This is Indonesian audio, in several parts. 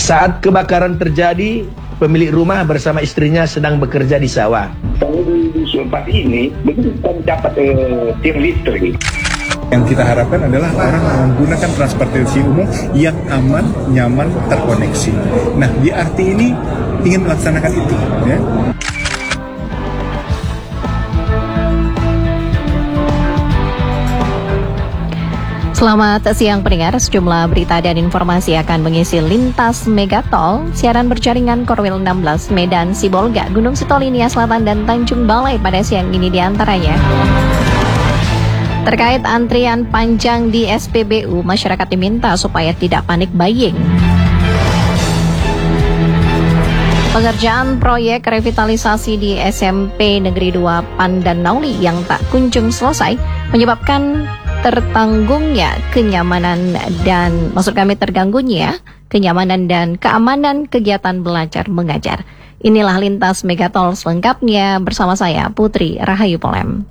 Saat kebakaran terjadi, pemilik rumah bersama istrinya sedang bekerja di sawah. Kalau di dusun 4 ini, begitu kita mendapat tiang listrik. Yang kita harapkan adalah orang menggunakan transportasi umum yang aman, nyaman, terkoneksi. Nah, BRT ini ingin melaksanakan itu, ya. Selamat siang pendengar, sejumlah berita dan informasi akan mengisi lintas Megatol, siaran berjaringan Korwil 16, Medan, Sibolga, Gunung Sitoli, Nia Selatan, dan Tanjung Balai pada siang ini diantaranya. Terkait antrian panjang di SPBU, masyarakat diminta supaya tidak panik buying. Pengerjaan proyek revitalisasi di SMP Negeri 2 Pandanauli yang tak kunjung selesai menyebabkan terganggunya kenyamanan dan keamanan kegiatan belajar mengajar. Inilah lintas Megatol selengkapnya bersama saya Putri Rahayu Polem.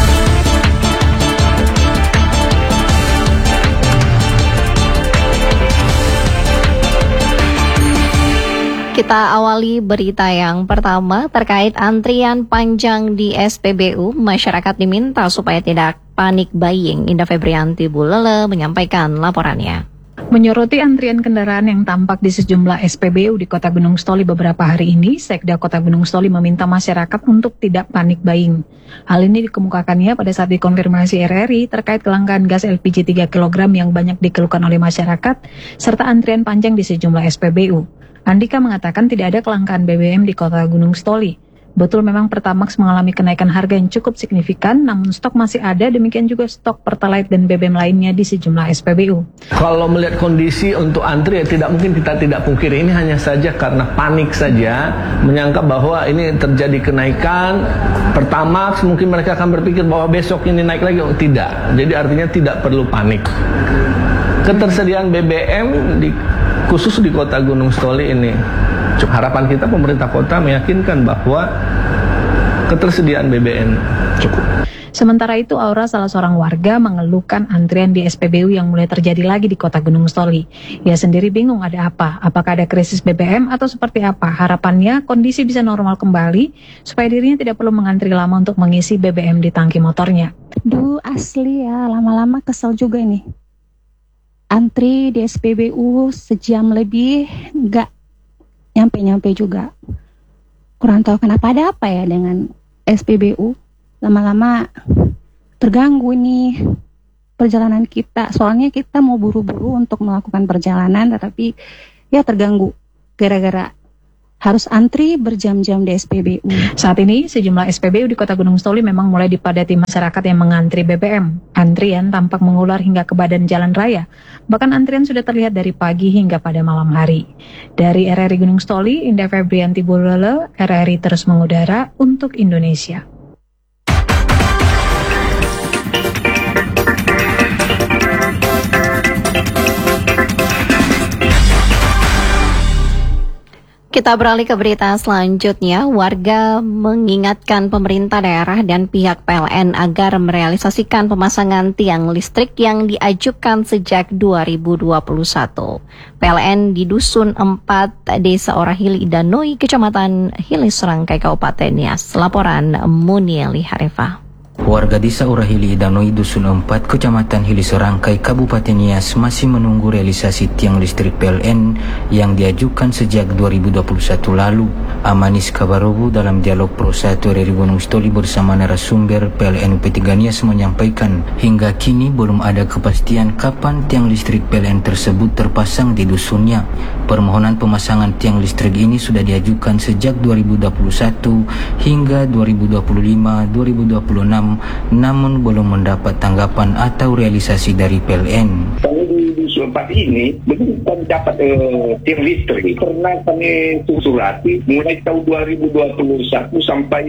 Kita awali berita yang pertama terkait antrian panjang di SPBU. Masyarakat diminta supaya tidak panik buying. Indah Febrianti Bulele menyampaikan laporannya. Menyoroti antrian kendaraan yang tampak di sejumlah SPBU di Kota Gunung Sitoli beberapa hari ini, Sekda Kota Gunung Sitoli meminta masyarakat untuk tidak panik buying. Hal ini dikemukakannya pada saat dikonfirmasi RRI terkait kelangkaan gas LPG 3 kg yang banyak dikeluhkan oleh masyarakat, serta antrian panjang di sejumlah SPBU. Andika mengatakan tidak ada kelangkaan BBM di Kota Gunung Sitoli. Betul memang Pertamax mengalami kenaikan harga yang cukup signifikan, namun stok masih ada, demikian juga stok Pertalite dan BBM lainnya di sejumlah SPBU. Kalau melihat kondisi untuk antri, ya tidak mungkin kita tidak pungkiri. Ini hanya saja karena panik saja, menyangka bahwa ini terjadi kenaikan Pertamax, mungkin mereka akan berpikir bahwa besok ini naik lagi. Oh, tidak. Jadi artinya tidak perlu panik. Ketersediaan BBM khusus di Kota Gunung Sitoli ini, harapan kita pemerintah kota meyakinkan bahwa ketersediaan BBM cukup. Sementara itu, Aura, salah seorang warga, mengeluhkan antrian di SPBU yang mulai terjadi lagi di Kota Gunung Sitoli. Ia sendiri bingung ada apa, apakah ada krisis BBM atau seperti apa. Harapannya kondisi bisa normal kembali supaya dirinya tidak perlu mengantri lama untuk mengisi BBM di tangki motornya. Duh, asli ya, lama-lama kesel juga nih. Antri di SPBU sejam lebih, nggak nyampe-nyampe juga. Kurang tahu kenapa, ada apa ya dengan SPBU. Lama-lama terganggu nih perjalanan kita. Soalnya kita mau buru-buru untuk melakukan perjalanan, tetapi ya terganggu gara-gara harus antri berjam-jam di SPBU. Saat ini, sejumlah SPBU di Kota Gunung Sitoli memang mulai dipadati masyarakat yang mengantri BBM. Antrian tampak mengular hingga ke badan jalan raya. Bahkan antrian sudah terlihat dari pagi hingga pada malam hari. Dari RRI Gunung Sitoli, Indah Febrianti Bulele, RRI terus mengudara untuk Indonesia. Kita beralih ke berita selanjutnya. Warga mengingatkan pemerintah daerah dan pihak PLN agar merealisasikan pemasangan tiang listrik yang diajukan sejak 2021. PLN di Dusun 4, Desa Orahili Danoi, Kecamatan Hilis Serangkai, Kabupaten Nias. Laporan Munieli Harifah. Warga Desa Orahili Danoi Dusun 4, Kecamatan Hilis Serangkai, Kabupaten Nias masih menunggu realisasi tiang listrik PLN yang diajukan sejak 2021 lalu. Amanis Kabarobu dalam dialog Pro 1 RRI Gunung Sitoli bersama narasumber PLN UP3 Nias menyampaikan, hingga kini belum ada kepastian kapan tiang listrik PLN tersebut terpasang di dusunnya. Permohonan pemasangan tiang listrik ini sudah diajukan sejak 2021 hingga 2025-2026, namun belum mendapat tanggapan atau realisasi dari PLN. Kalau di dusun 4 ini, begitu kita mendapat tiang listrik, karena kami surati mulai tahun 2021 sampai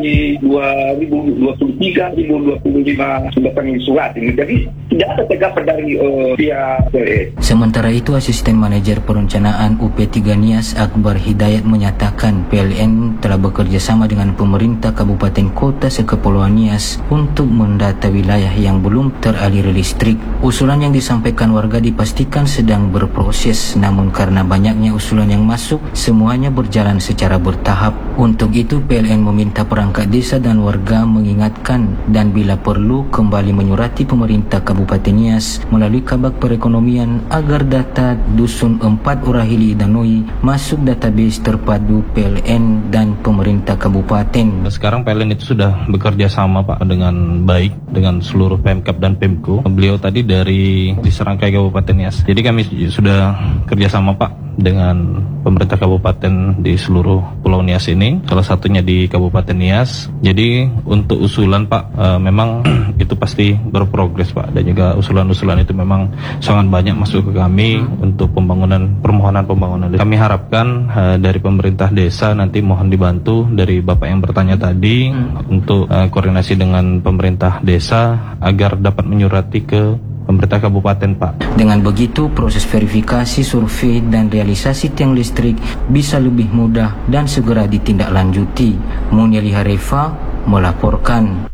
2023-2025 sudah kami surat ini. Jadi tidak ada tanggapan dari pihak PLN. Sementara itu, Asisten Manajer Perencanaan UP3 Nias Akbar Hidayat menyatakan PLN telah bekerja sama dengan pemerintah Kabupaten Kota Sekepulauan Nias untuk mendata wilayah yang belum teraliri listrik. Usulan yang disampaikan warga di dipastikan sedang berproses, namun karena banyaknya usulan yang masuk, semuanya berjalan secara bertahap. Untuk itu PLN meminta perangkat desa dan warga mengingatkan dan bila perlu kembali menyurati pemerintah Kabupaten Nias melalui Kabag Perekonomian agar data Dusun 4 Urahili Idanoi masuk database terpadu PLN dan pemerintah kabupaten. Sekarang PLN itu sudah bekerja sama Pak dengan baik dengan seluruh Pemkab dan Pemko. Beliau tadi dari Serangkai Kabupaten Nias. Jadi kami sudah kerjasama Pak dengan pemerintah kabupaten di seluruh Pulau Nias ini, salah satunya di Kabupaten Nias. Jadi untuk usulan Pak memang itu pasti berprogres Pak, dan juga usulan-usulan itu memang sangat banyak masuk ke kami untuk permohonan pembangunan. Kami harapkan dari pemerintah desa nanti mohon dibantu dari Bapak yang bertanya tadi untuk koordinasi dengan pemerintah desa agar dapat menyurati ke pemerintah kabupaten Pak. Dengan begitu proses verifikasi, survei dan realisasi tiang listrik bisa lebih mudah dan segera ditindaklanjuti. Munieli Harefa melaporkan.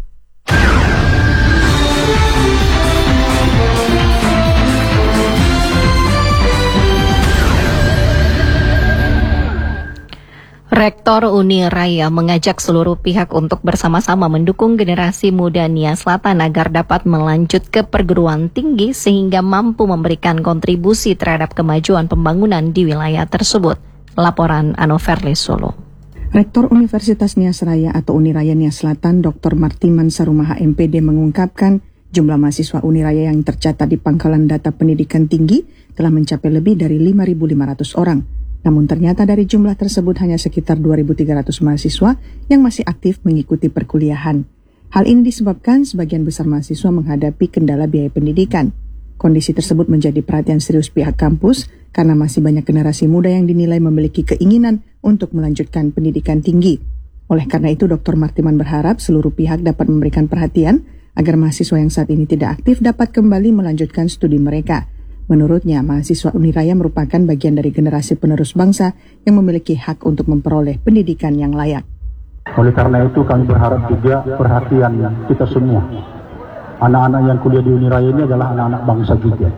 Rektor Uniraya mengajak seluruh pihak untuk bersama-sama mendukung generasi muda Nias Selatan agar dapat melanjut ke perguruan tinggi sehingga mampu memberikan kontribusi terhadap kemajuan pembangunan di wilayah tersebut. Laporan Anoverli Solo. Rektor Universitas Nias Raya atau Uniraya Nias Selatan, Dr. Martiman Sarumaha MPD mengungkapkan jumlah mahasiswa Uniraya yang tercatat di pangkalan data pendidikan tinggi telah mencapai lebih dari 5.500 orang. Namun ternyata dari jumlah tersebut hanya sekitar 2.300 mahasiswa yang masih aktif mengikuti perkuliahan. Hal ini disebabkan sebagian besar mahasiswa menghadapi kendala biaya pendidikan. Kondisi tersebut menjadi perhatian serius pihak kampus karena masih banyak generasi muda yang dinilai memiliki keinginan untuk melanjutkan pendidikan tinggi. Oleh karena itu, Dr. Martiman berharap seluruh pihak dapat memberikan perhatian agar mahasiswa yang saat ini tidak aktif dapat kembali melanjutkan studi mereka. Menurutnya, mahasiswa Uniraya merupakan bagian dari generasi penerus bangsa yang memiliki hak untuk memperoleh pendidikan yang layak. Oleh karena itu kami berharap juga perhatian kita semua. Anak-anak yang kuliah di Uniraya ini adalah anak-anak bangsa juga.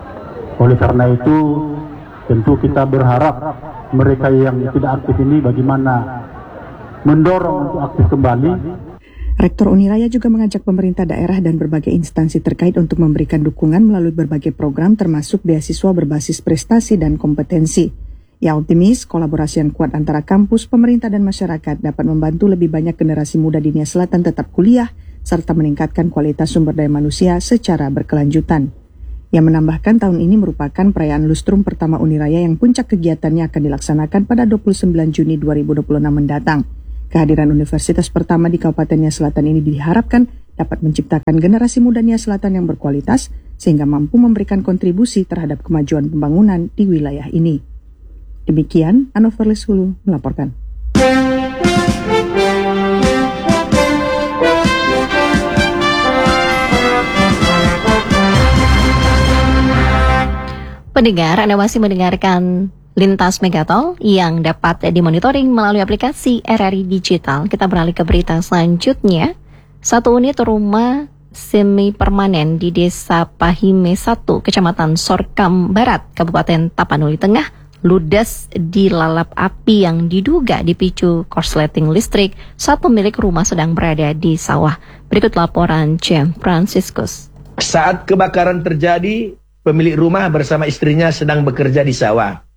Oleh karena itu tentu kita berharap mereka yang tidak aktif ini bagaimana mendorong untuk aktif kembali. Rektor Uniraya juga mengajak pemerintah daerah dan berbagai instansi terkait untuk memberikan dukungan melalui berbagai program termasuk beasiswa berbasis prestasi dan kompetensi. Ia optimis kolaborasi yang kuat antara kampus, pemerintah dan masyarakat dapat membantu lebih banyak generasi muda di Nias Selatan tetap kuliah serta meningkatkan kualitas sumber daya manusia secara berkelanjutan. Ia menambahkan tahun ini merupakan perayaan lustrum pertama Uniraya yang puncak kegiatannya akan dilaksanakan pada 29 Juni 2026 mendatang. Kehadiran universitas pertama di Kabupaten Nias Selatan ini diharapkan dapat menciptakan generasi muda Nias Selatan yang berkualitas sehingga mampu memberikan kontribusi terhadap kemajuan pembangunan di wilayah ini. Demikian, Anoverli Sulu melaporkan. Pendengar, Anda masih mendengarkan Lintas Megatol yang dapat dimonitoring melalui aplikasi RRI Digital. Kita beralih ke berita selanjutnya. Satu unit rumah semi permanen di Desa Pahime 1, Kecamatan Sorkam Barat, Kabupaten Tapanuli Tengah, ludes dilalap api yang diduga dipicu korsleting listrik saat pemilik rumah sedang berada di sawah. Berikut laporan James Franciscus. Saat kebakaran terjadi, pemilik rumah bersama istrinya sedang bekerja di sawah.